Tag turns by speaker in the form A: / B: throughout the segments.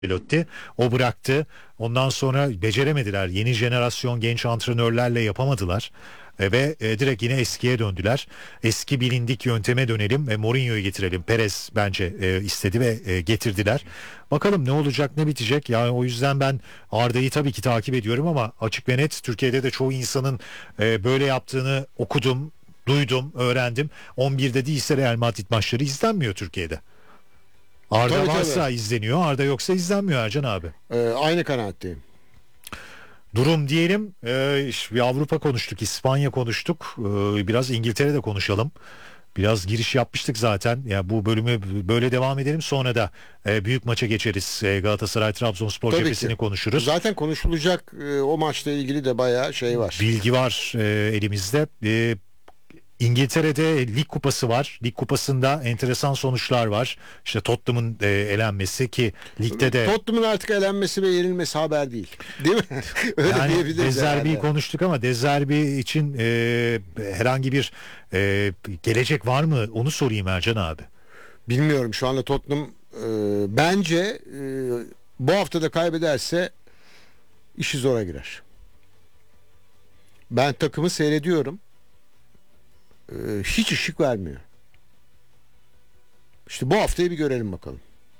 A: Ancelotti. O bıraktı. Ondan sonra beceremediler. Yeni jenerasyon genç antrenörlerle yapamadılar. Ve direkt yine eskiye döndüler. Eski bilindik yönteme dönelim ve Mourinho'yu getirelim. Perez bence istedi ve getirdiler. Bakalım ne olacak, ne bitecek. Yani o yüzden ben Arda'yı tabii ki takip ediyorum ama açık ve net Türkiye'de de çoğu insanın böyle yaptığını okudum, duydum, öğrendim. 11'de değilse Real Madrid maçları izlenmiyor Türkiye'de. Arda
B: Tabii
A: varsa
B: tabii.
A: izleniyor, Arda yoksa izlenmiyor Ercan abi.
B: Aynı kanaatteyim.
A: Durum diyelim, işte bir Avrupa konuştuk, İspanya konuştuk, biraz İngiltere'de konuşalım. Biraz giriş yapmıştık zaten. Ya bu bölümü böyle devam edelim, sonra da büyük maça geçeriz. Galatasaray Trabzonspor
B: Tabii ki.
A: cephesini konuşuruz.
B: Zaten konuşulacak o maçla ilgili de bayağı şey var.
A: Bilgi var elimizde. İngiltere'de lig kupası var. Lig kupasında enteresan sonuçlar var. İşte Tottenham'ın elenmesi, ki ligde de
B: Tottenham'ın artık elenmesi ve yenilmesi haber değil. Değil mi? Öyle
A: yani
B: diyebiliriz
A: De Zerbi'yi
B: herhalde.
A: konuştuk ama De Zerbi için herhangi bir gelecek var mı? Onu sorayım Ercan abi.
B: Bilmiyorum, şu anda Tottenham bence bu hafta da kaybederse işi zora girer. Ben takımı seyrediyorum. Hiç ışık vermiyor. İşte bu haftayı bir görelim bakalım.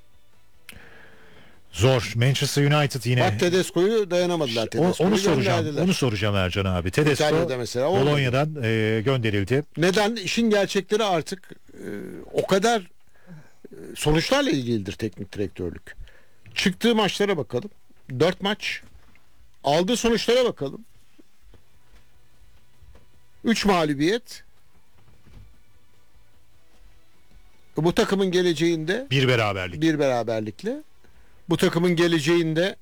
A: Zor. Manchester United yine.
B: Bak, Tedesco'yu dayanamadılar. Tedesco'yu
A: Onu soracağım.
B: gönderdiler.
A: Onu soracağım Ercan abi. Tedesco
B: İtalya'da mesela olmadı.
A: Bolonya'dan gönderildi.
B: Neden? İşin gerçekleri artık o kadar sonuçlarla ilgilidir teknik direktörlük. Çıktığı maçlara bakalım. 4 maç. Aldığı sonuçlara bakalım. 3 mağlubiyet. Bu takımın geleceğinde
A: Bir beraberlik.
B: bir beraberlikle, bu takımın geleceğinde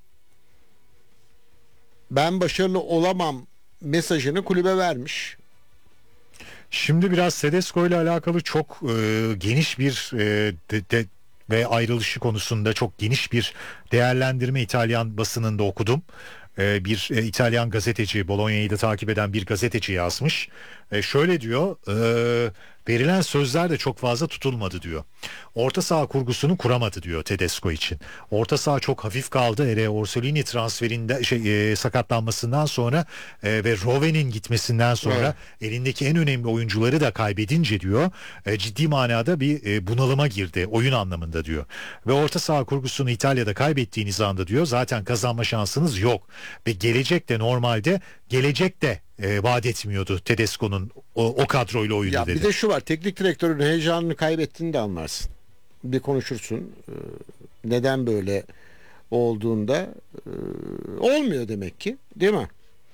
B: ben başarılı olamam mesajını kulübe vermiş.
A: Şimdi biraz Tedesco ile alakalı çok geniş bir ve ayrılışı konusunda çok geniş bir değerlendirme İtalyan basınında okudum. Bir İtalyan gazeteci, Bolonya'yı da takip eden bir gazeteci yazmış. Şöyle diyor, verilen sözler de çok fazla tutulmadı diyor. Orta saha kurgusunu kuramadı diyor Tedesco için. Orta saha çok hafif kaldı. Hele Orsolini transferinde sakatlanmasından sonra ve Rowe'nin gitmesinden sonra elindeki en önemli oyuncuları da kaybedince diyor, ciddi manada bir bunalıma girdi oyun anlamında diyor. Ve orta saha kurgusunu İtalya'da kaybettiğiniz anda diyor zaten kazanma şansınız yok. Ve gelecek de normalde vaat etmiyordu Tedesco'nun o kadroyla oyunu
B: Ya
A: dedi.
B: bir de şu var, teknik direktörün heyecanını kaybettiğini de anlarsın. Bir konuşursun. Neden böyle olduğunda olmuyor demek ki, değil mi?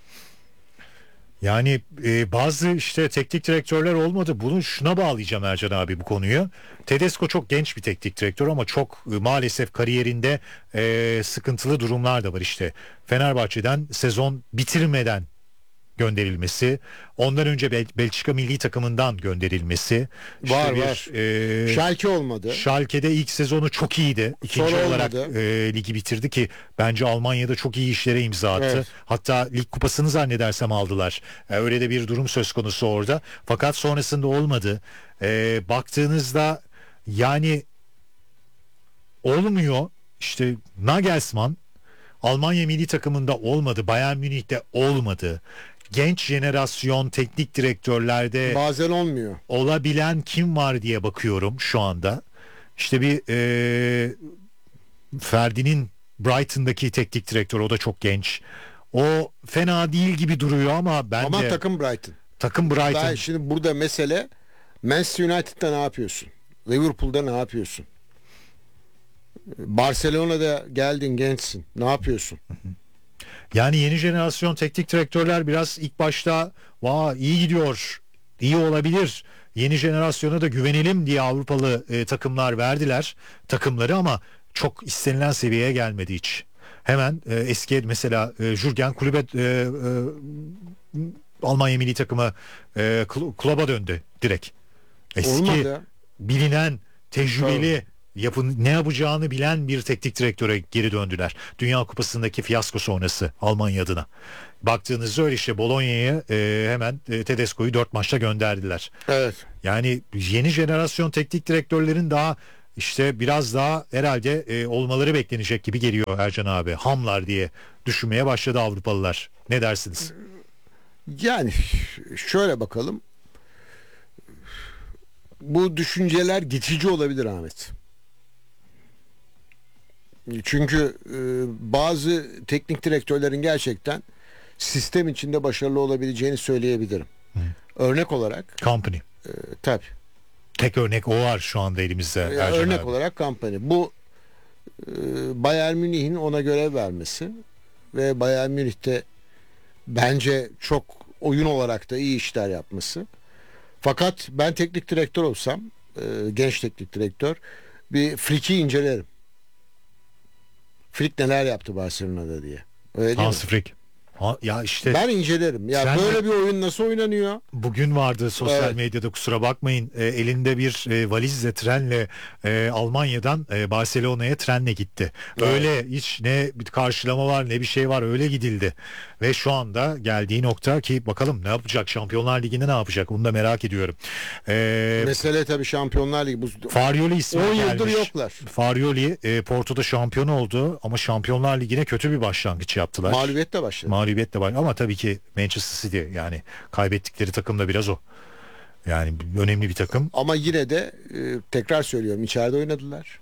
A: Yani bazı işte teknik direktörler olmadı. Bunu şuna bağlayacağım Ercan abi bu konuyu. Tedesco çok genç bir teknik direktör ama çok maalesef kariyerinde sıkıntılı durumlar da var işte. Fenerbahçe'den sezon bitirmeden gönderilmesi, ondan önce Belçika milli takımından gönderilmesi, işte
B: Var. Schalke olmadı.
A: Schalke'de ilk sezonu çok iyiydi. İkinci
B: Sonra
A: olarak
B: olmadı.
A: ligi bitirdi ki bence Almanya'da çok iyi işlere imza attı.
B: Evet.
A: Hatta lig kupasını zannedersem aldılar. Öyle de bir durum söz konusu orada. Fakat sonrasında olmadı. Baktığınızda yani olmuyor. İşte Nagelsmann Almanya milli takımında olmadı. Bayern Münih'te olmadı. Genç jenerasyon teknik direktörlerde
B: Bazen olmuyor.
A: olabilen kim var diye bakıyorum şu anda. İşte bir Ferdi'nin Brighton'daki teknik direktör, o da çok genç. O fena değil gibi duruyor ama
B: Ama
A: bence
B: takım Brighton.
A: takım Brighton.
B: Ben şimdi burada mesele, Manchester United'da ne yapıyorsun? Liverpool'da ne yapıyorsun? Barcelona'da geldin, gençsin. Ne yapıyorsun?
A: Yani yeni jenerasyon teknik direktörler biraz ilk başta iyi gidiyor, iyi olabilir, yeni jenerasyona da güvenelim diye Avrupalı takımlar verdiler takımları ama çok istenilen seviyeye gelmedi hiç. Hemen eski mesela Jürgen kulübe Almanya milli takımı kulübe döndü direkt. Eski
B: Olmadı.
A: bilinen, tecrübeli, ne yapacağını bilen bir teknik direktöre geri döndüler. Dünya Kupası'ndaki fiyasko sonrası Almanya adına. Baktığınızda öyle işte Bolonya'yı hemen Tedesco'yu 4 maçta gönderdiler.
B: Evet.
A: Yani yeni jenerasyon teknik direktörlerin daha işte biraz daha herhalde olmaları beklenecek gibi geliyor Ercan abi. Hamlar diye düşünmeye başladı Avrupalılar. Ne dersiniz?
B: Yani şöyle bakalım. Bu düşünceler geçici olabilir Ahmet. Çünkü bazı teknik direktörlerin gerçekten sistem içinde başarılı olabileceğini söyleyebilirim. Örnek olarak
A: Company.
B: tabii.
A: Tek örnek o var şu anda elimizde Ercan
B: Örnek
A: abi.
B: olarak Kompany. Bu Bayern Münih'in ona görev vermesi ve Bayern Münih'te bence çok oyun olarak da iyi işler yapması. Fakat ben teknik direktör olsam, genç teknik direktör, bir Flick'i incelerim. Flick neler yaptı Barcelona'da diye. Öyle değil mi?
A: Hans Flick. Ya işte
B: Ben incelerim. Ya
A: Sen
B: böyle
A: de-
B: bir oyun nasıl oynanıyor?
A: bugün vardı sosyal
B: Evet.
A: medyada, kusura bakmayın, elinde bir valizle trenle Almanya'dan Barcelona'ya trenle gitti.
B: Evet.
A: Öyle hiç ne bir karşılama var ne bir şey var, öyle gidildi. Ve şu anda geldiği nokta ki bakalım ne yapacak, Şampiyonlar Ligi'nde ne yapacak onu da merak ediyorum.
B: Mesele tabii Şampiyonlar Ligi. Bu
A: Farioli ismi
B: 10 yıldır
A: gelmiş.
B: yoklar.
A: Farioli Porto'da şampiyon oldu ama Şampiyonlar Ligi'ne kötü bir başlangıç yaptılar.
B: Mağlubiyetle başladı.
A: Mağlubiyetle var ama tabii ki Manchester City, yani kaybettikleri takım da biraz o. Yani önemli bir takım.
B: Ama yine de tekrar söylüyorum, içeride oynadılar.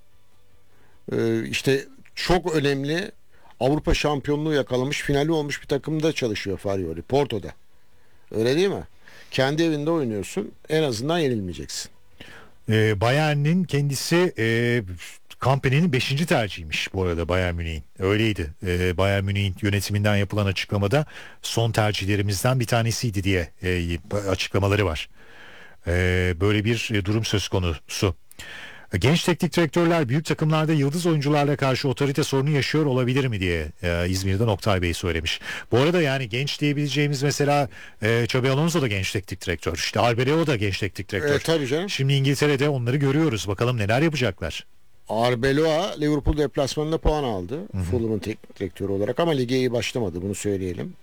B: İşte çok önemli Avrupa şampiyonluğu yakalamış, finali olmuş bir takımda çalışıyor Farioli, Porto'da. Öyle değil mi? Kendi evinde oynuyorsun, en azından yenilmeyeceksin.
A: Bayern'in kendisi Company'nin 5. tercihiymiş bu arada, Bayern Münih'in. Öyleydi. Bayern Münih'in yönetiminden yapılan açıklamada son tercihlerimizden bir tanesiydi diye açıklamaları var. Böyle bir durum söz konusu. Genç teknik direktörler büyük takımlarda yıldız oyuncularla karşı otorite sorunu yaşıyor olabilir mi diye İzmir'den Oktay Bey söylemiş. Bu arada yani genç diyebileceğimiz mesela Xabi Alonso da genç teknik direktör. İşte Arbeloa da genç teknik direktör.
B: Tabii canım.
A: Şimdi İngiltere'de onları görüyoruz. Bakalım neler yapacaklar.
B: Arbeloa Liverpool deplasmanında puan aldı. Fulham'ın teknik direktörü olarak ama lige iyi başlamadı, bunu söyleyelim.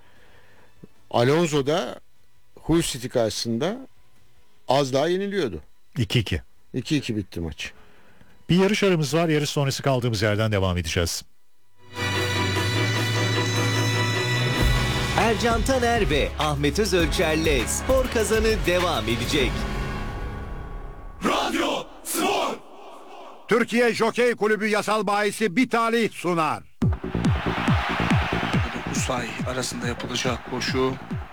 B: Alonso da Hull City karşısında az daha yeniliyordu.
A: 2-2.
B: 2-2 bitti maç.
A: Bir yarış aramız var. Yarış sonrası kaldığımız yerden devam edeceğiz.
C: Ercan Taner ve Ahmet Özölçer'le Spor Kazanı devam edecek.
D: Radyo Spor. Türkiye Jokey Kulübü yasal bahisi bir talih sunar.
E: 9 ay arasında yapılacak koşu.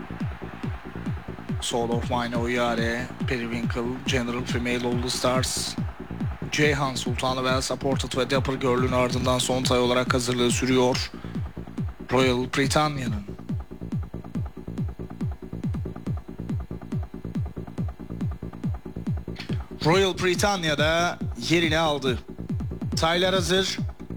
E: Soul of Mine, Oyare, Periwinkle, General Female All The Stars, Ceyhan Sultanı Well Supported ve Dapper Girl'ün ardından son tay olarak hazırlığı sürüyor. Royal Britannia'nın. Royal Britannia'da yerini aldı. Taylar hazır.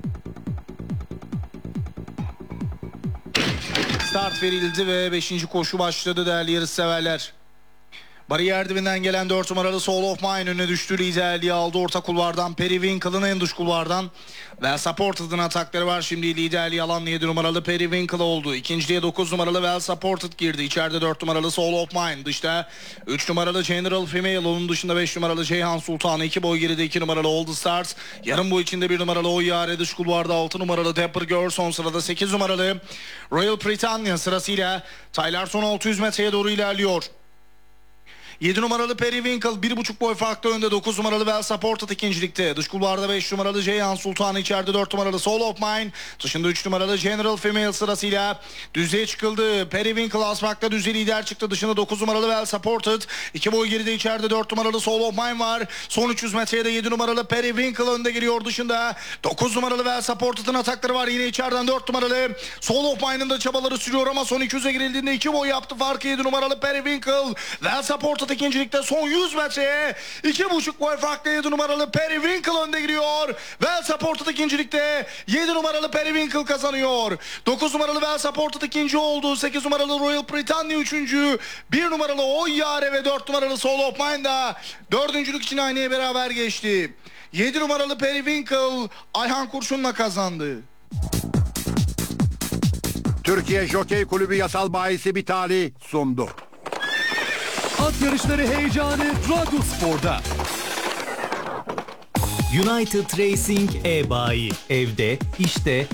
E: Start verildi ve 5. koşu başladı değerli yarışseverler. Bariyer dibinden gelen 4 numaralı Soul of Mine önüne düştü. Liderliği aldı orta kulvardan. Periwinkle'ın en dış kulvardan. Well Supported'ın atakları var. Şimdi liderliği alan 7 numaralı Periwinkle oldu. İkinciliğe 9 numaralı Well Supported girdi. İçeride 4 numaralı Soul of Mine. Dışta 3 numaralı General Female. Onun dışında 5 numaralı Ceyhan Sultanı. 2 boy geride 2 numaralı All The Stars. Yarım boy içinde 1 numaralı Oyare. Dış kulvarda 6 numaralı Dapper Girl. Son sırada 8 numaralı Royal Britannia sırasıyla Tyler son 600 metreye doğru ilerliyor. 7 numaralı Periwinkle 1,5 boy farklı önde. 9 numaralı Well Supported ikincilikte. Dış kulvarda 5 numaralı Ceyhan Sultan, içeride 4 numaralı Soul of Mine. Dışında 3 numaralı General Female sırasıyla düzlüğe çıkıldı. Periwinkle az farklı düzlüğe lider çıktı. Dışında 9 numaralı Well Supported. 2 boy geride içeride 4 numaralı Soul of Mine var. Son 300 metreye de 7 numaralı Periwinkle önde geliyor. Dışında 9 numaralı Well Supported'ın atakları var. Yine içeriden 4 numaralı Soul of Mine'ın da çabaları sürüyor ama son 200'e girildiğinde 2 boy yaptı farkı 7 numaralı Periwinkle. Well Supported ikincilikte son 100 metreye 2,5 boy farklı 7 numaralı Periwinkle önde giriyor. Well Supported ikincilikte 7 numaralı Periwinkle kazanıyor. 9 numaralı Well Supported ikinci oldu. 8 numaralı Royal Britannia üçüncü. 1 numaralı Oyare ve 4 numaralı Soul of Mine da dördüncülük için aynaya beraber geçti. 7 numaralı Periwinkle Ayhan Kurşun'la kazandı.
D: Türkiye Jokey Kulübü yasal bahisi bir talih sundu.
F: At yarışları heyecanı Radyo Spor'da.
C: United Racing e-Bayi. Evde, işte,